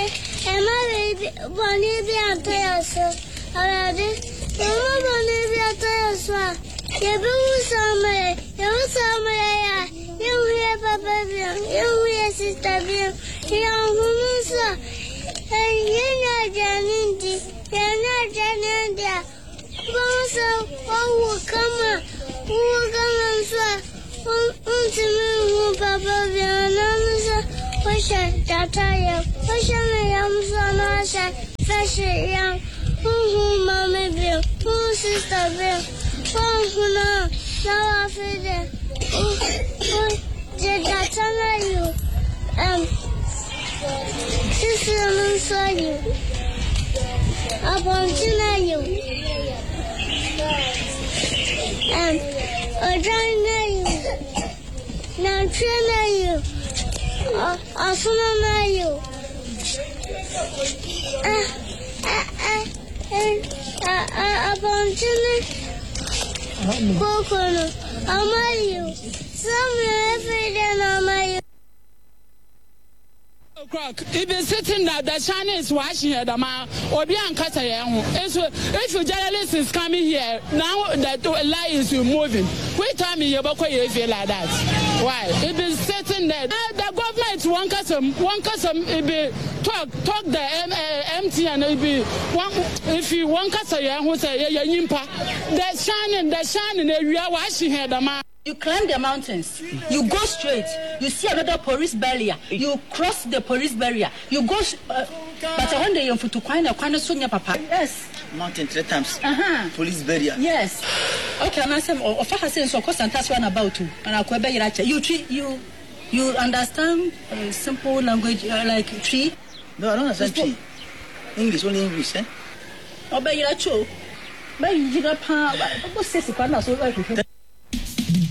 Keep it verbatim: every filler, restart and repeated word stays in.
Emma baby, Bonnie be a tire, already. Emma Bonnie be a tire, you do summer, you summer, you hear Papa, you hear Sister Bill, young woman, and you're not Janindi, you're not Janindi. Also, oh, come on, who come and swear, who to me, Papa, Bill, Wish I that I am, wish I am so much, fresh young, who, Mamma Bill, who, Sister Bill, who, now, now I feel it. Who, did that tell you? Um, Sister, I saw you. I want to know you. Um, I don't know you. Now, train you. Uh, I don't know you. Uh, uh, uh, uh, uh, I want to know. Coconut, I'm on you. Somewhere every day, I'm on you. If you're sitting there, the Chinese watching here, the man, or be uncutted. If you journalist is coming here, now that the lie is moving. Wait time in your book, you feel like that. Why? If you're sitting there, the government won't custom, won't custom, talk, talk the M T and it be one. If you want custom, who say, yeah, yimpa, the shining, the shining, we are watching here, the man. You climb the mountains, you go straight, you see another police barrier, you cross the police barrier, you go, uh, but one day you're to find a kind of Sonia Papa. Yes. Mountain three times. Uh-huh. Police barrier. Yes. Okay, I'm asking, or if I say so, because I'm one about you, and I'll quit you treat you, you understand uh, simple language uh, like tree? No, I don't understand tree. English, only English, eh? Oh, but you're true. But you did not, but what's this?